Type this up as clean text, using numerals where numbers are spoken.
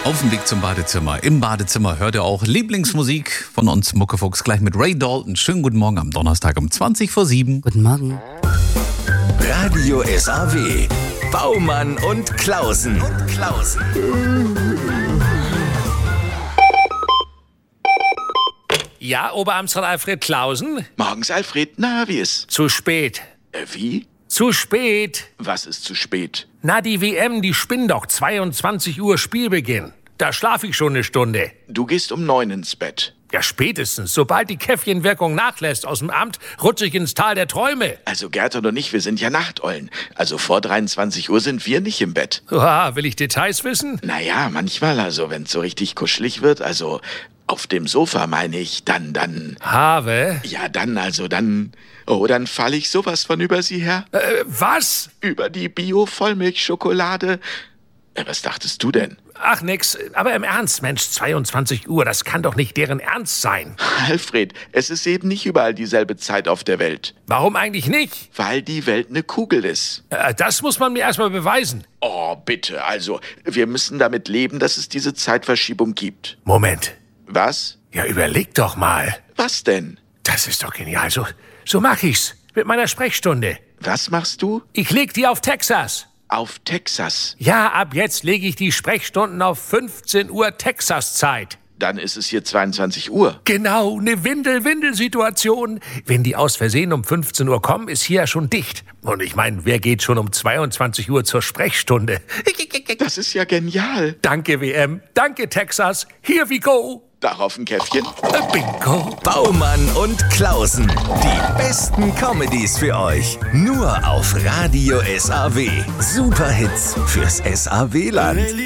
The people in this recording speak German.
Auf dem Weg zum Badezimmer. Im Badezimmer hört ihr auch Lieblingsmusik von uns Muckefuchs gleich mit Ray Dalton. Schönen guten Morgen am Donnerstag um 7:20. Guten Morgen. Radio SAW. Baumann und Klausen. Ja, Oberamtsrat Alfred Klausen? Morgens, Alfred. Na, wie ist? Zu spät. Wie? Zu spät. Was ist zu spät? Na, die WM, die spinnt doch. 22 Uhr Spielbeginn. Da schlafe ich schon eine Stunde. Du gehst um 9 ins Bett. Ja, spätestens. Sobald die Käffchenwirkung nachlässt aus dem Amt, rutsche ich ins Tal der Träume. Also Gertrud und ich, wir sind ja Nachteulen. Also vor 23 Uhr sind wir nicht im Bett. Oha, will ich Details wissen? Naja, manchmal, also wenn es so richtig kuschelig wird, also auf dem Sofa meine ich, dann. Habe? Ja, dann. Oh, dann falle ich sowas von über sie her. Was? Über die Bio-Vollmilchschokolade. Was dachtest du denn? Ach, nix. Aber im Ernst, Mensch, 22 Uhr, das kann doch nicht deren Ernst sein. Alfred, es ist eben nicht überall dieselbe Zeit auf der Welt. Warum eigentlich nicht? Weil die Welt eine Kugel ist. Das muss man mir erstmal beweisen. Oh, bitte, also, wir müssen damit leben, dass es diese Zeitverschiebung gibt. Moment. Was? Ja, überleg doch mal. Was denn? Das ist doch genial. So mach ich's. Mit meiner Sprechstunde. Was machst du? Ich leg die auf Texas. Auf Texas. Ja, ab jetzt lege ich die Sprechstunden auf 15 Uhr Texas-Zeit. Dann ist es hier 22 Uhr. Genau, eine Windel-Windel-Situation. Wenn die aus Versehen um 15 Uhr kommen, ist hier ja schon dicht. Und ich meine, wer geht schon um 22 Uhr zur Sprechstunde? Das ist ja genial. Danke, WM. Danke, Texas. Here we go. Darauf ein Käffchen. Bingo. Baumann und Klausen. Die besten Comedies für euch. Nur auf Radio SAW. Superhits fürs SAW-Land.